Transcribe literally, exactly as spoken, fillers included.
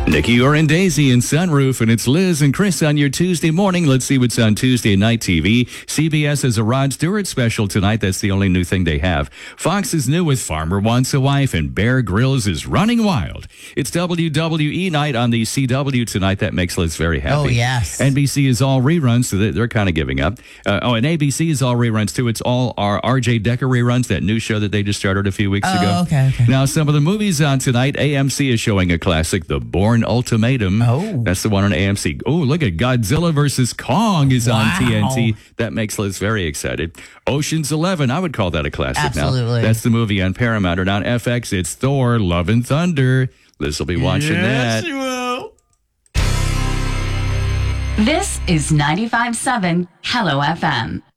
Nikki, you're in Daisy and Sunroof, and it's Liz and Chris on your Tuesday morning. Let's see what's on Tuesday night T V. C B S has a Rod Stewart special tonight. That's the only new thing they have. Fox is new with Farmer Wants a Wife, and Bear Grylls is running wild. It's W W E night on the C W tonight. That makes Liz very happy. Oh, yes. N B C is all reruns, so they're, they're kind of giving up. Uh, oh, and A B C is all reruns, too. It's all our R J Decker reruns, that new show that they just started a few weeks Oh, ago. okay, okay. Now, some of the movies on tonight. A M C is showing a classic, The Bourne Ultimatum. Oh. That's the one on A M C. Oh, look at Godzilla versus Kong is Wow. on T N T. That makes Liz very excited. Ocean's Eleven, I would call that a classic Absolutely. now. That's the movie on Paramount. And on F X, it's Thor, Love and Thunder. Liz will be watching Yes, that. you will. This is ninety-five point seven Hello F M.